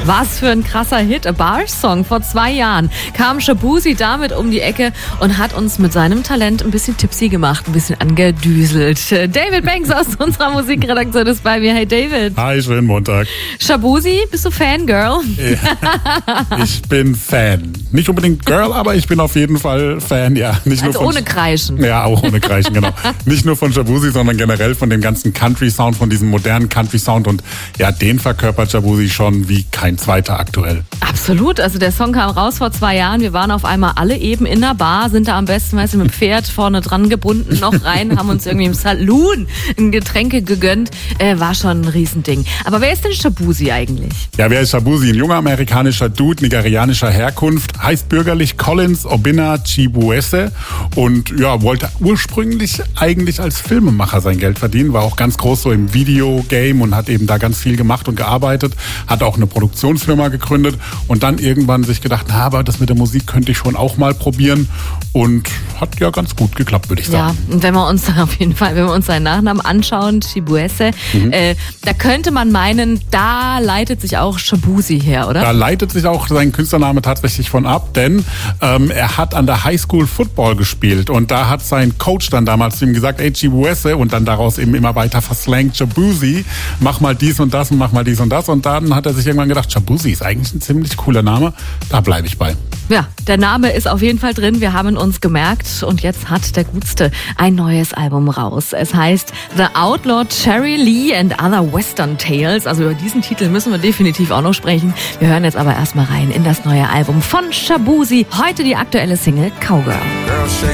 Was für ein krasser Hit, A Bar-Song. Vor 2 Jahren kam Shaboozey damit um die Ecke und hat uns mit seinem Talent ein bisschen tipsy gemacht, ein bisschen angedüselt. David Banks aus unserer Musikredaktion ist bei mir. Hey David. Hi, schönen Montag. Shaboozey, bist du Fangirl? Ja, ich bin Fan. Nicht unbedingt Girl, aber ich bin auf jeden Fall Fan, ja. Nicht Also nur ohne Kreischen. Ja, auch ohne Kreischen, genau. Nicht nur von Shaboozey, sondern generell von dem ganzen Country-Sound, von diesem modernen Country-Sound. Und ja, den verkörpert Shaboozey schon wie kein zweiter aktuell. Absolut, also der Song kam raus vor 2 Jahren. Wir waren auf einmal alle eben in der Bar, sind da am besten, weißt du, mit dem Pferd vorne dran gebunden, noch rein, haben uns irgendwie im Saloon ein Getränke gegönnt. War schon ein Riesending. Aber wer ist denn Shaboozey eigentlich? Ja, wer ist Shaboozey? Ein junger amerikanischer Dude, nigerianischer Herkunft, heißt bürgerlich Collins Obinna Chibueze und ja, wollte ursprünglich eigentlich als Filmemacher sein Geld verdienen, war auch ganz groß so im Videogame und hat eben da ganz viel gemacht und gearbeitet, hat auch eine Produktionsfirma gegründet und dann irgendwann sich gedacht, na, aber das mit der Musik könnte ich schon auch mal probieren und hat ja ganz gut geklappt, würde ich sagen. Ja, und wenn wir uns auf jeden Fall, wenn wir uns seinen Nachnamen anschauen, Chibueze, da könnte man meinen, da leitet sich auch Shaboozey her, oder? Da leitet sich auch sein Künstlername tatsächlich von ab, denn er hat an der Highschool Football gespielt und da hat sein Coach dann damals zu ihm gesagt, ey Chibueze, und dann daraus eben immer weiter verslangt, Shaboozey, mach mal dies und das und mach mal dies und das, und dann hat er sich irgendwann gedacht, Shaboozey ist eigentlich ein ziemlich cooler Name, da bleibe ich bei. Ja, der Name ist auf jeden Fall drin, wir haben ihn uns gemerkt und jetzt hat der Gutste ein neues Album raus. Es heißt The Outlaw Cherry Lee and Other Western Tales, also über diesen Titel müssen wir definitiv auch noch sprechen. Wir hören jetzt aber erstmal rein in das neue Album von Shaboozey, heute die aktuelle Single Cowgirl.